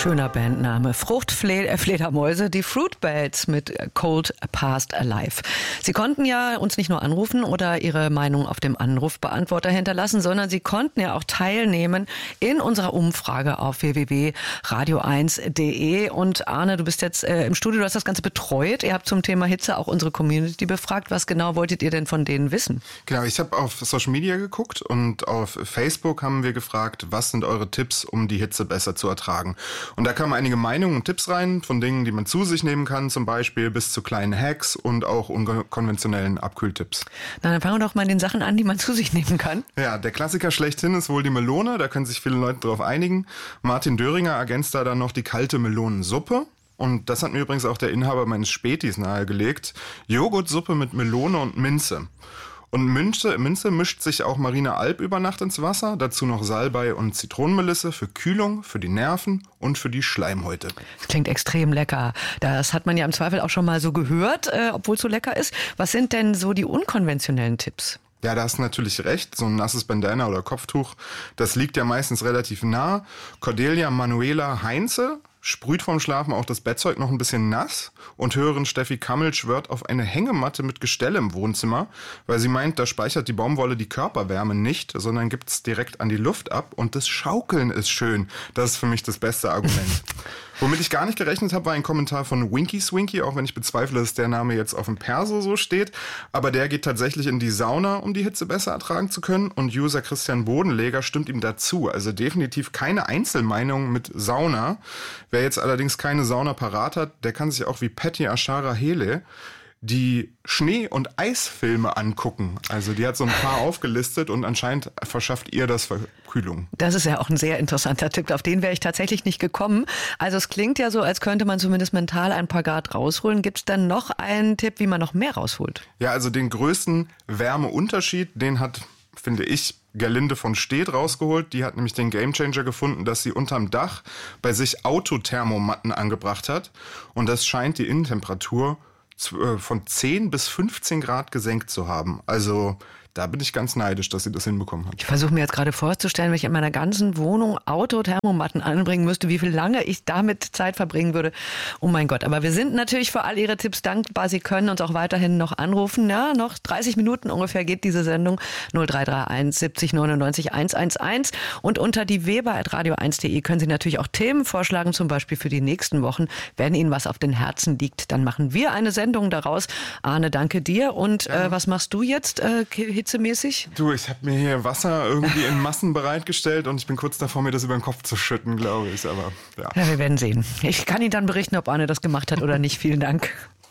Schöner Bandname. Fruchtfledermäuse, die Fruitbats mit Cold Past Alive. Sie konnten ja uns nicht nur anrufen oder Ihre Meinung auf dem Anrufbeantworter hinterlassen, sondern Sie konnten ja auch teilnehmen in unserer Umfrage auf www.radio1.de. Und Arne, du bist jetzt im Studio, du hast das Ganze betreut. Ihr habt zum Thema Hitze auch unsere Community befragt. Was genau wolltet ihr denn von denen wissen? Genau, ich habe auf Social Media geguckt und auf Facebook haben wir gefragt, was sind eure Tipps, um die Hitze besser zu ertragen? Und da kamen einige Meinungen und Tipps rein, von Dingen, die man zu sich nehmen kann, zum Beispiel bis zu kleinen Hacks und auch unkonventionellen Abkühltipps. Na, dann fangen wir doch mal in den Sachen an, die man zu sich nehmen kann. Ja, der Klassiker schlechthin ist wohl die Melone, da können sich viele Leute drauf einigen. Martin Döringer ergänzt da dann noch die kalte Melonensuppe. Und das hat mir übrigens auch der Inhaber meines Spätis nahegelegt. Joghurtsuppe mit Melone und Minze. Und Minze mischt sich auch Marina Alp über Nacht ins Wasser. Dazu noch Salbei und Zitronenmelisse für Kühlung, für die Nerven und für die Schleimhäute. Das klingt extrem lecker. Das hat man ja im Zweifel auch schon mal so gehört, obwohl es so lecker ist. Was sind denn so die unkonventionellen Tipps? Ja, da hast du natürlich recht. So ein nasses Bandana oder Kopftuch, das liegt ja meistens relativ nah. Cordelia Manuela Heinze sprüht vorm Schlafen auch das Bettzeug noch ein bisschen nass. Und Hörerin Steffi Kammel schwört auf eine Hängematte mit Gestell im Wohnzimmer, weil sie meint, da speichert die Baumwolle die Körperwärme nicht, sondern gibt es direkt an die Luft ab. Und das Schaukeln ist schön. Das ist für mich das beste Argument. Womit ich gar nicht gerechnet habe, war ein Kommentar von Winky Swinky, auch wenn ich bezweifle, dass der Name jetzt auf dem Perso so steht. Aber der geht tatsächlich in die Sauna, um die Hitze besser ertragen zu können. Und User Christian Bodenleger stimmt ihm dazu. Also definitiv keine Einzelmeinung mit Sauna. Wer jetzt allerdings keine Sauna parat hat, der kann sich auch wie Patty Ashara Hele die Schnee- und Eisfilme angucken. Also die hat so ein paar aufgelistet und anscheinend verschafft ihr das Verkühlung. Das ist ja auch ein sehr interessanter Tipp. Auf den wäre ich tatsächlich nicht gekommen. Also es klingt ja so, als könnte man zumindest mental ein paar Grad rausholen. Gibt es dann noch einen Tipp, wie man noch mehr rausholt? Ja, also den größten Wärmeunterschied, den hat, finde ich, Gerlinde von Stedt rausgeholt. Die hat nämlich den Gamechanger gefunden, dass sie unterm Dach bei sich Autothermomatten angebracht hat. Und das scheint die Innentemperatur von 10 bis 15 Grad gesenkt zu haben. Also da bin ich ganz neidisch, dass sie das hinbekommen hat. Ich versuche mir jetzt gerade vorzustellen, wenn ich in meiner ganzen Wohnung Autothermomatten anbringen müsste, wie viel lange ich damit Zeit verbringen würde. Oh mein Gott, aber wir sind natürlich für all Ihre Tipps dankbar. Sie können uns auch weiterhin noch anrufen. Ja, noch 30 Minuten ungefähr geht diese Sendung. 0331 70 99 111. Und unter die weber@radio1.de können Sie natürlich auch Themen vorschlagen, zum Beispiel für die nächsten Wochen. Wenn Ihnen was auf den Herzen liegt, dann machen wir eine Sendung daraus. Arne, danke dir. Und was machst du jetzt hitzemäßig? Du, ich habe mir hier Wasser irgendwie in Massen bereitgestellt und ich bin kurz davor, mir das über den Kopf zu schütten, glaube ich. Aber ja. Ja, wir werden sehen. Ich kann Ihnen dann berichten, ob Arne das gemacht hat oder nicht. Vielen Dank.